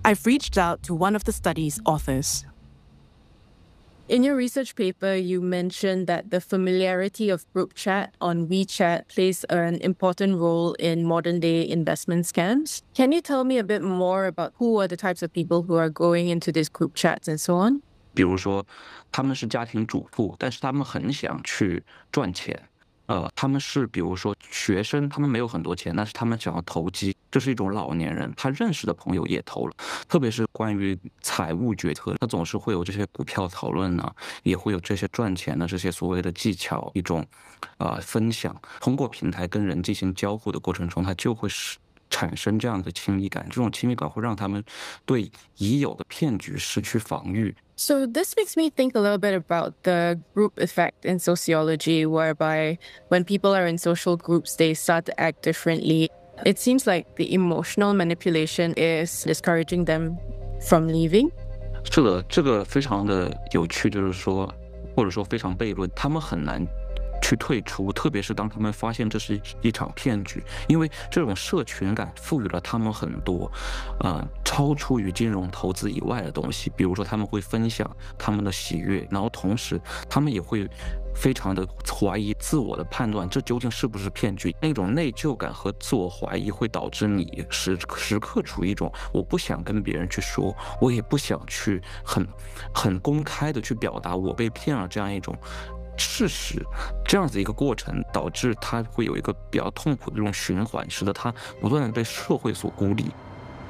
I've reached out to one of the study's authors. In your research paper, you mentioned that the familiarity of group chat on WeChat plays an important role in modern-day investment scams. Can you tell me a bit more about who are the types of people who are going into these group chats and so on? 比如说，他们是家庭主妇，但是他们很想去赚钱。他们是比如说学生，他们没有很多钱，但是他们想要投机，这是一种老年人，他认识的朋友也投了，特别是关于财务决策，他总是会有这些股票讨论呢，也会有这些赚钱的这些所谓的技巧一种分享，通过平台跟人进行交互的过程中，他就会产生这样的亲密感，这种亲密感会让他们对已有的骗局失去防御。 So this makes me think a little bit about the group effect in sociology, whereby when people are in social groups, they start to act differently. It seems like the emotional manipulation is discouraging them from leaving. 是的，这个非常的有趣，就是说，或者说非常悖论，他们很难去退出，特别是当他们发现这是一场骗局，因为这种社群感赋予了他们很多超出于金融投资以外的东西，比如说他们会分享他们的喜悦，然后同时他们也会非常的怀疑自我的判断，这究竟是不是骗局？那种内疚感和自我怀疑会导致你时刻处于一种我不想跟别人去说，我也不想去很公开的去表达我被骗了这样一种事实，这样子一个过程导致他会有一个比较痛苦的这种循环，使得他不断的被社会所孤立。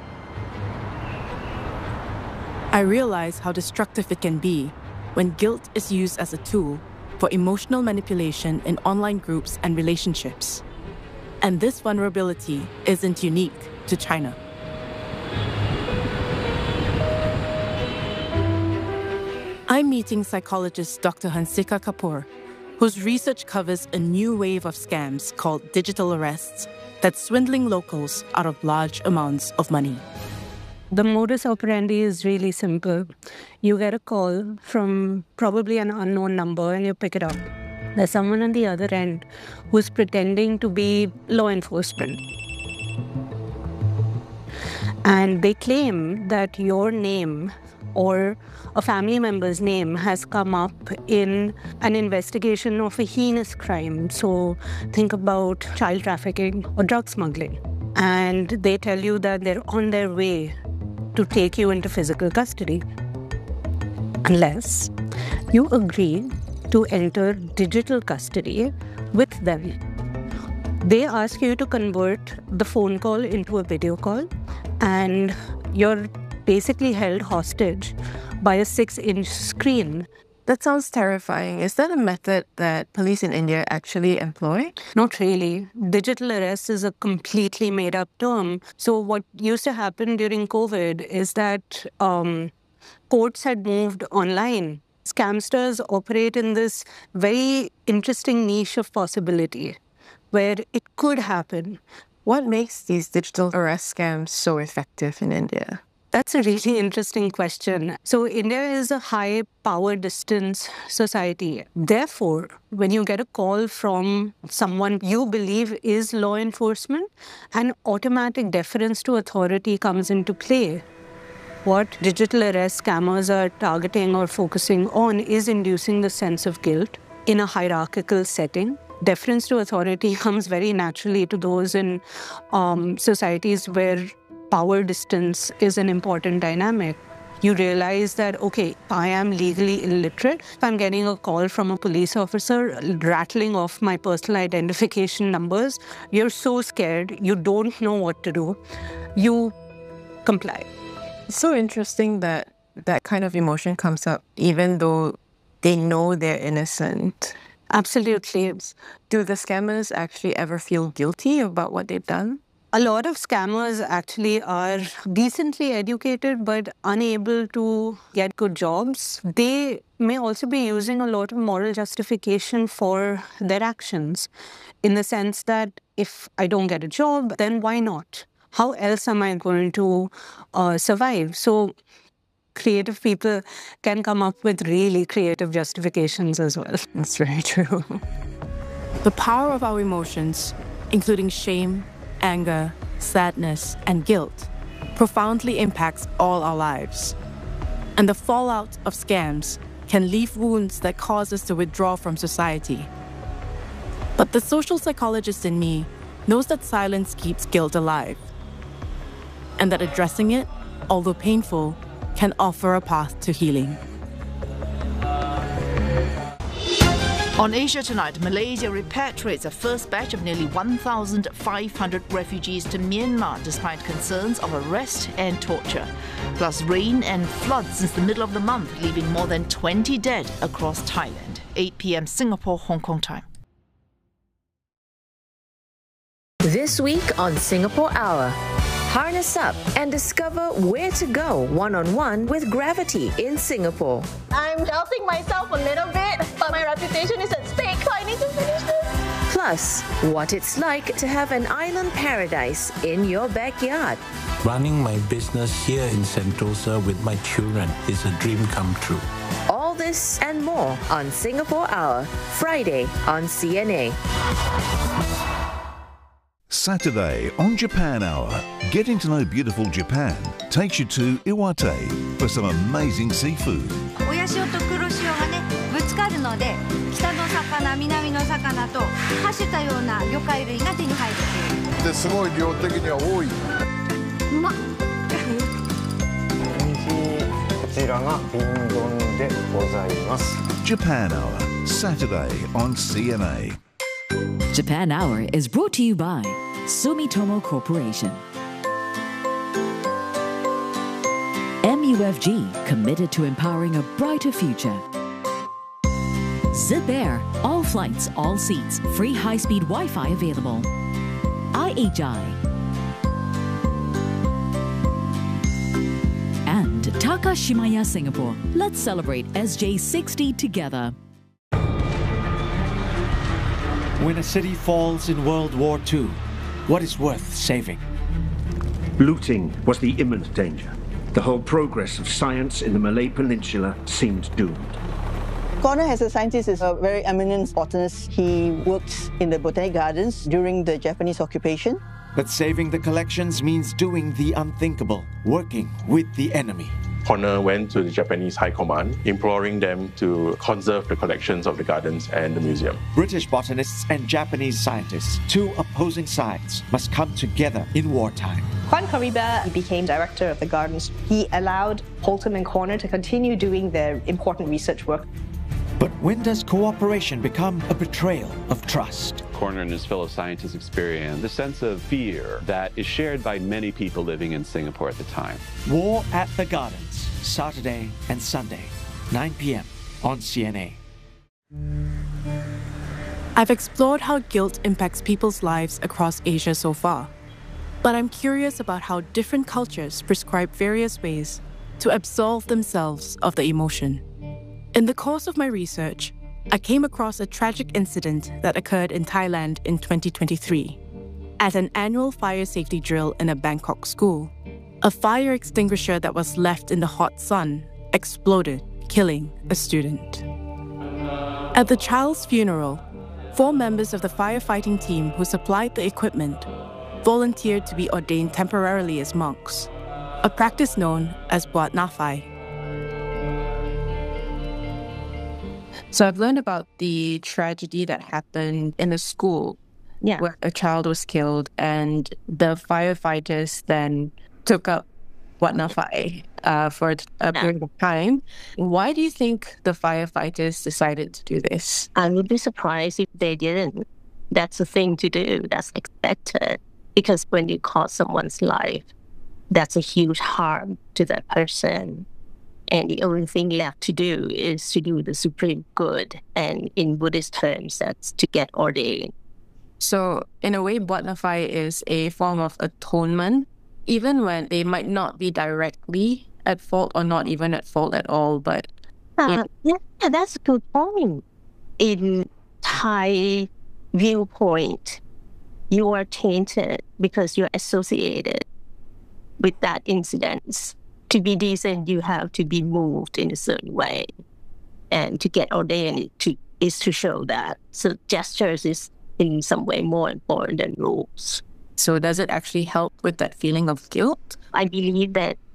I realize how destructive it can be when guilt is used as a tool for emotional manipulation in online groups and relationships. And this vulnerability isn't unique to China. I'm meeting psychologist Dr. Hansika Kapoor, whose research covers a new wave of scams called digital arrests that's swindling locals out of large amounts of money. The modus operandi is really simple. You get a call from probably an unknown number and you pick it up. There's someone on the other end who's pretending to be law enforcement. And they claim that your name or a family member's name has come up in an investigation of a heinous crime. So think about child trafficking or drug smuggling. And they tell you that they're on their way to take you into physical custody, unless you agree to enter digital custody with them. They ask you to convert the phone call into a video call, and you're basically held hostage by a 6-inch screen. That sounds terrifying. Is that a method that police in India actually employ? Not really. Digital arrest is a completely made-up term. So what used to happen during COVID is that courts had moved online. Scamsters operate in this very interesting niche of possibility where it could happen. What makes these digital arrest scams so effective in India? That's a really interesting question. So India is a high power distance society. Therefore, when you get a call from someone you believe is law enforcement, an automatic deference to authority comes into play. What digital arrest scammers are targeting or focusing on is inducing the sense of guilt in a hierarchical setting. Deference to authority comes very naturally to those in societies where power distance is an important dynamic. You realize that, okay, I am legally illiterate. If I'm getting a call from a police officer rattling off my personal identification numbers, you're so scared, you don't know what to do. You comply. It's so interesting that that kind of emotion comes up even though they know they're innocent. Absolutely. Do the scammers actually ever feel guilty about what they've done? A lot of scammers actually are decently educated but unable to get good jobs. They may also be using a lot of moral justification for their actions, in the sense that if I don't get a job, then why not? How else am I going to survive? So creative people can come up with really creative justifications as well. That's very true. The power of our emotions, including shame, anger, sadness, and guilt, profoundly impacts all our lives. And the fallout of scams can leave wounds that cause us to withdraw from society. But the social psychologist in me knows that silence keeps guilt alive, and that addressing it, although painful, can offer a path to healing. On Asia Tonight, Malaysia repatriates a first batch of nearly 1,500 refugees to Myanmar despite concerns of arrest and torture. Plus rain and floods since the middle of the month, leaving more than 20 dead across Thailand. 8 p.m. Singapore, Hong Kong time. This week on Singapore Hour, harness up and discover where to go one-on-one with Gravity in Singapore. I'm doubting myself a little bit, but my reputation is at stake, so I need to finish this. Plus, what it's like to have an island paradise in your backyard. Running my business here in Sentosa with my children is a dream come true. All this and more on Singapore Hour, Friday on CNA. Saturday on Japan Hour, getting to know beautiful Japan takes you to Iwate for some amazing seafood. 親潮と黒潮がねぶつかるので北の魚南の魚とはしたような魚介類が手に入っている。 ですごい量的には多い。 うまっ。 こちらが瓶丼でございます。 Japan Hour, Saturday on CNA. Japan Hour is brought to you by Sumitomo Corporation. MUFG, committed to empowering a brighter future. Zip Air, all flights, all seats, free high-speed Wi-Fi available. IHI. And Takashimaya Singapore. Let's celebrate SJ60 together. When a city falls in World War II, what is worth saving? Looting was the imminent danger. The whole progress of science in the Malay Peninsula seemed doomed. Connor, as a scientist, is a very eminent botanist. He worked in the Botanic Gardens during the Japanese occupation. But saving the collections means doing the unthinkable, working with the enemy. Connor went to the Japanese High Command, imploring them to conserve the collections of the gardens and the museum. British botanists and Japanese scientists, two opposing sides, must come together in wartime. Juan Cariba became director of the gardens. He allowed Holton and Connor to continue doing their important research work. But when does cooperation become a betrayal of trust? Connor and his fellow scientists experienced the sense of fear that is shared by many people living in Singapore at the time. War at the Gardens, Saturday and Sunday, 9 p.m. on CNA. I've explored how guilt impacts people's lives across Asia so far, but I'm curious about how different cultures prescribe various ways to absolve themselves of the emotion. In the course of my research, I came across a tragic incident that occurred in Thailand in 2023. At an annual fire safety drill in a Bangkok school, a fire extinguisher that was left in the hot sun exploded, killing a student. At the child's funeral, 4 members of the firefighting team who supplied the equipment volunteered to be ordained temporarily as monks, a practice known as Buat Nafai. So I've learned about the tragedy that happened in a school where a child was killed, and the firefighters then took up Buat Nafai for a period of time. Why do you think the firefighters decided to do this? I would be surprised if they didn't. That's the thing to do. That's expected. Because when you cost someone's life, that's a huge harm to that person. And the only thing left to do is to do the supreme good. And in Buddhist terms, that's to get ordained. So in a way, Buat Nafai is a form of atonement, even when they might not be directly at fault or not even at fault at all. But that's a good point. In Thai viewpoint, you are tainted because you're associated with that incident. To be decent, you have to be moved in a certain way. And to get ordained is to show that. So gestures is in some way more important than rules. So does it actually help with that feeling of guilt? I believe that